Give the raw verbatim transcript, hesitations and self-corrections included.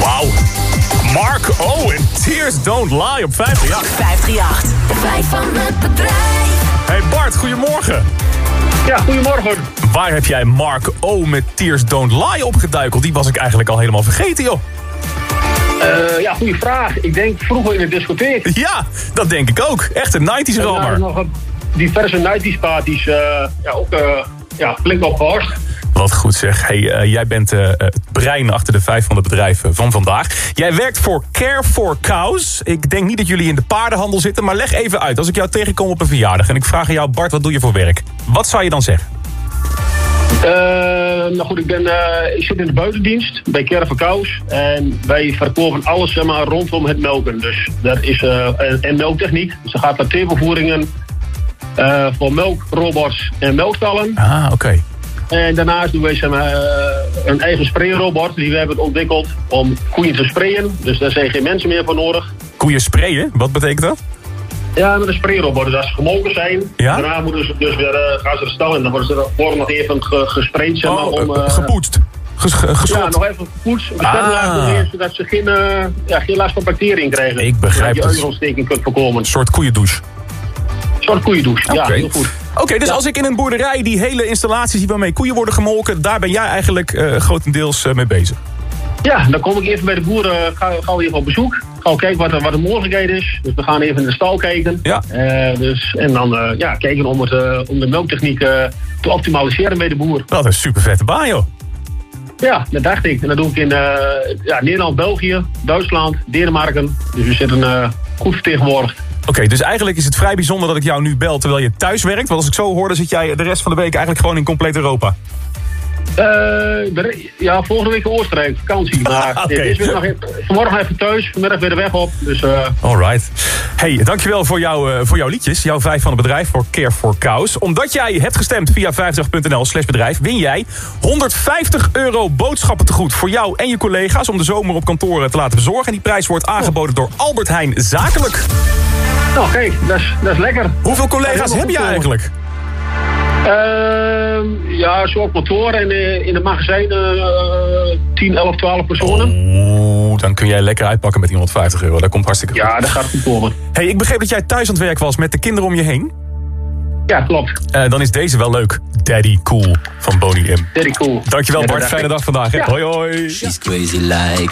Wauw. Mark O en Tears Don't Lie op vijf drie acht. vijf drie acht, de vijf van het bedrijf. Hey Bart, goedemorgen. Ja, goedemorgen. Waar heb jij Mark O met Tears Don't Lie opgeduikeld? Die was ik eigenlijk al helemaal vergeten, joh. Uh, ja, goede vraag. Ik denk vroeger in de discotheek. Ja, dat denk ik ook. Echt een nineties rammer. En nog een diverse nineties parties. Uh, ja, ook uh, ja, flink opgehorst. Wat goed zeg. Hey, uh, jij bent uh, het brein achter de vijf van de bedrijven van vandaag. Jij werkt voor Care for Cows. Ik denk niet dat jullie in de paardenhandel zitten, maar leg even uit. Als ik jou tegenkom op een verjaardag en ik vraag aan jou, Bart, wat doe je voor werk? Wat zou je dan zeggen? Uh, nou goed, ik, ben, uh, ik zit in de buitendienst bij Care for Cows. En wij verkopen alles zeg maar, rondom het melken. Dus dat is uh, en, en melktechniek. Dus dat gaat naar teelbevoeringen uh, voor melkrobots en melkstallen. Ah, oké. Okay. En daarnaast doen wij zeg maar, uh, een eigen sprayrobot die we hebben ontwikkeld om koeien te sprayen. Dus daar zijn geen mensen meer voor nodig. Koeien sprayen? Wat betekent dat? Ja, met een sprayrobot. Dus als ze gemolken zijn, ja? daarna moeten ze dus weer, uh, gaan ze de stal in. Dan worden ze worden nog even ge, gesprayed. Zeg maar, oh, om, uh, gepoetst? Ges, geschot? Ja, nog even gepoetst. Ah. Zodat ze geen, uh, ja, geen last van bacteriën krijgen. Ik begrijp het. Dat je uierontsteking kunt voorkomen. Een soort koeiendouche. Een soort koeiendouche, okay. Ja, heel goed. Oké, okay, dus ja. Als ik in een boerderij die hele installaties die waarmee koeien worden gemolken, daar ben jij eigenlijk uh, grotendeels uh, mee bezig? Ja, dan kom ik even bij de boeren, ga, gaan we even op bezoek. Gaan we kijken wat, er, wat de mogelijkheid is. Dus we gaan even in de stal kijken. Ja. Uh, dus, en dan uh, ja, kijken om, het, uh, om de melktechniek uh, te optimaliseren bij de boer. Dat is een super vette baan, joh. Ja, dat dacht ik. En dat doe ik in uh, ja, Nederland, België, Duitsland, Denemarken. Dus we zitten uh, goed vertegenwoordigd. Oké, okay, dus eigenlijk is het vrij bijzonder dat ik jou nu bel terwijl je thuis werkt. Want als ik zo hoor, dan zit jij de rest van de week eigenlijk gewoon in compleet Europa. Uh, de, ja, volgende week in Oostenrijk, vakantie. Maar okay. Dit is weer nog even, vanmorgen even thuis, vanmiddag weer de weg op. Dus, uh... Alright. Hey, dankjewel voor, jou, uh, voor jouw liedjes. Jouw vijf van het bedrijf voor Care for Cows. Omdat jij hebt gestemd via vijftig punt n l slash bedrijf... win jij honderdvijftig euro boodschappen tegoed voor jou en je collega's... om de zomer op kantoren te laten bezorgen. En die prijs wordt aangeboden door Albert Heijn Zakelijk. Nou, kijk, dat is, dat is lekker. Hoeveel collega's heb je eigenlijk? Uh, ja, zo op kantoor en uh, in het magazijn uh, tien, elf, twaalf personen. Oeh, dan kun jij lekker uitpakken met die honderdvijftig euro. Dat komt hartstikke goed. Ja, dat gaat goed komen. Hey, ik begreep dat jij thuis aan het werk was met de kinderen om je heen. Ja, klopt. Uh, dan is deze wel leuk. Daddy Cool van Boney M. Daddy Cool. Dankjewel ja, Bart, fijne dag vandaag. Hè? Ja. Hoi hoi. She's crazy like